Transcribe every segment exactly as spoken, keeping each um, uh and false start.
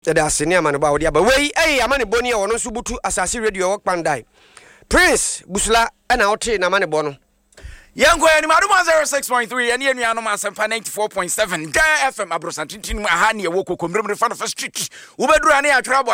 There are senior man about the way. Hey, I'm on a bonny or no subutu assassin radio work pandai. Prince Busla and out in a man bono. Young Gwen, Madama zero six point three, and Yanoma Sanfa ninety-four point seven. Gaia F M, Abrosantin, Mahani, Woko, Kumbrem, front of a street. Ubedruania trouble,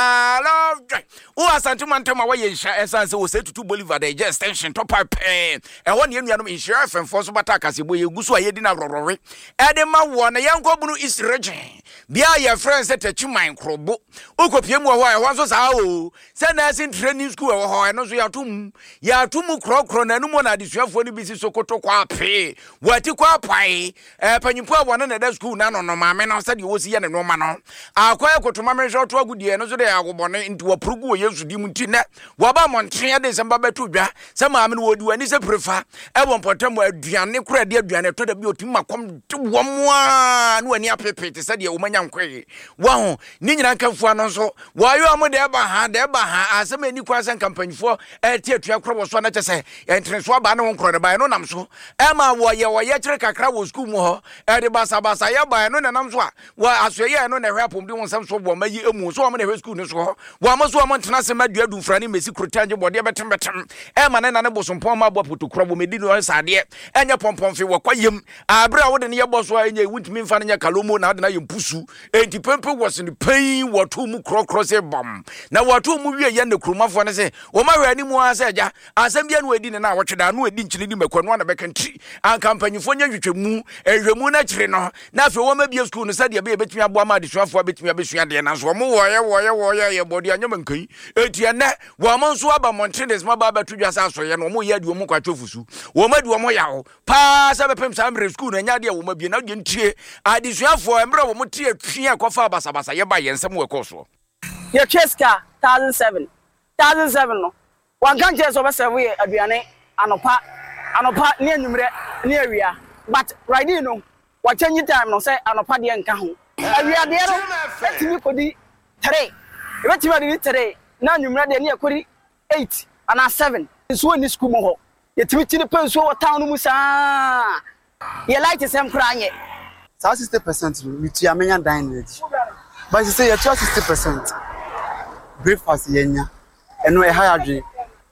I love Jack. Ua Santumantama, way in Shas was said to two Bolivar, they just extension, top up pen. And one young in sheriff and force Batakas, you Gusua Yedina Rori. Adema one, a young Gobunu is Regin. Bia your friends at a Chumain Crobo. Uko Piemo, why was our send us in training school, or I know we are two. Yatumu Crocron and Numona, this year for the Sokoto kwape wati kwapai eh panyimpo wana na da school na no no ma me na said you was here no ma no akwa ekotoma me short agudie no so dey agobone nti wapurugu wo Yesu di munti na waba montre de semba betu dwa se ma me no wodi ani se prefa e bo mpotam aduane kura de aduane to da bi otim makom wo mo a no ani apepete said ye wo manya nkwe wa ho ni nyina nkamfu ano so wayo amo de ba ha de ba ha asem ani kwa san kampanyfo e tie atua kro so na chese entrenso aba na wonkro de no nam so ema wo ye wo ye kire kakra wo school mu ho e de basa basa ye ba no nam so a wo asoye no na hwapom de wonsam so bo mayi emu so wo na hwe school no so ho wo am so wo ntena se madu adu frani mesi krotanje bode betem betem ema na na ne bosompon ma bo potokro bo medi no sade enye pompom fe wo kwayem abra wo de ne ye boso enye wutimi mfa ne kalomo na de na ye mpusu enti pempe was in pain wo to mu krokro se bom na wo to mu wie ye ne kromafo ne se wo ma hwani mu asa ja asem bia no edi ne na wo tweda no edi nchiri mekwanwa na bekantri an kampanyfo nya hwetwemu ehwemu na kire no na afi wo ma bia school no sade be betumi abo ama adesuafo betumi abesua de na so mo wo ye wo ye wo ye ye body anya mankan etia na wo ma nso aba montenes ma ba batudwa sa so ye no mo ye de wo mo kwatwofusu wo ma de wo mo yawo pa sa bepem sa mre school no nya de wo ma bia na de ntie adesuafo emre wo mo tie twa kofa basa basa ye ba ye nsem we koso ye cheska one thousand seven one thousand seven no wan kan je so be serve ye aduane anopa anopa ne anwumre ne awia but right you know what change time no say anopa de nka ho awia de ro etimi kodi three etimi de three na anwumre de ne yakori eight ana seven so ni school mo ho etimi tini penso o town mu sa ye like sem kranye sixty percent we ti amenya dine but you say you sixty percent breakfast yenya eno e high adwe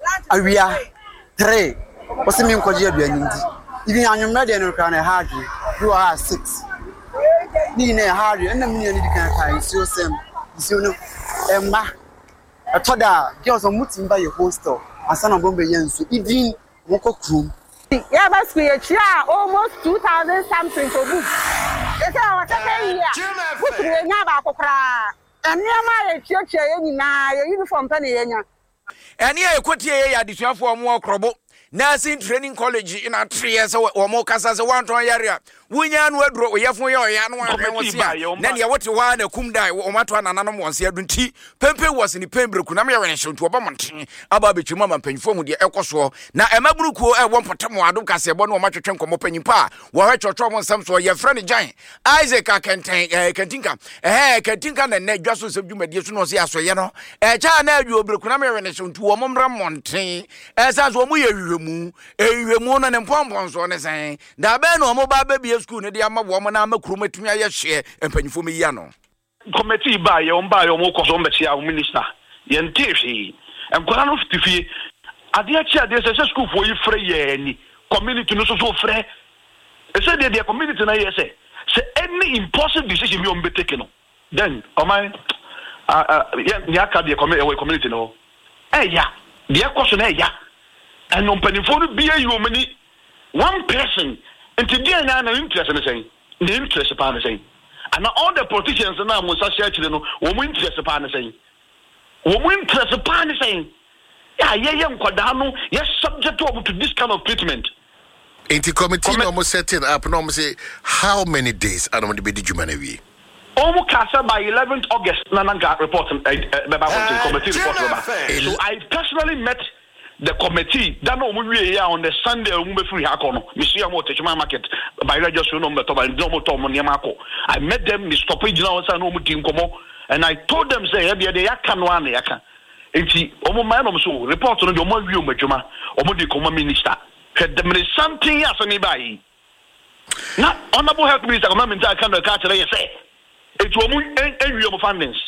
awia three what's mean because you are even on your mother and can hard you are six ni na hard and me ni kan kai so sem so no emma atoda girls on mutim by your hostel asana bombe yensu even woko krum yeah but we are almost two thousand something to book it's our second year we nya ba kokra enema ye chiachi ye na ye uniform pa ne yenya ene ye kotie ye adesuafo omo okrobo nursing training college in a three years or more casas one ton area. Wunya no adro oyefo ye oya no ahwe wosia. Na ne wote wa na kumdai o mato ananom wonse adunti. Pempe was ni pembreku na me ye hwento oba monten. Aba betwema mampanyfo mu de ekoso. Na emabruku e wo mpotemo adom kase bo no matwetwe nkomo panyimpa. Wo hwe chocho mo nsam so ye frɛ Jan. Isaac Akenten eh Kentinka. Eh Kentinka na na dwaso sem dwumadie so no se asoye no. Eh cha na adwo obreku na me ye hwento wo momra monten. Eh sa so mo ye hwehwemu. Eh hwehwemu no ne mpompon so ne sen. Da be no mo ba ba school ne dia ma wo mo na makuru matumi aye hye empanyifo me ya no committee ba ye on ba ye mo koso mbeti a minister ye ntefi enkwara no fitifi ade a chi ade se school for yi frɛ ye ni community no so so frɛ e se de de community na ye se se any impulsive decision we on be taken no then come on ah ya ka de community no eh ya de koso na ya and on penifo no bia you many one person. And today, now, no interest in the same. The interest upon the same. And all the politicians now, when such a children, women interest upon the same. Women interest upon the same. Yeah, yeah, yeah, Quadano, yes, subject to this kind of treatment. Inti committee no almost setting up, no say how many days I don't want to be the Jumanavi. Almost Casa by eleventh August, Nananga report, uh, uh, committee report. So I personally met the committee that no we are on the Sunday we free hakono Monsieur Mo Techuma market by register number to by normal to Moniamako. I met them the stoppage now no mutim komo and I told them say they they can one yaka. Enti omo man so report no omo wi omo djuma omo de komo minister. Had them something as anybody. Na honorable health minister come minister can catch say it omo en wi omo fundings.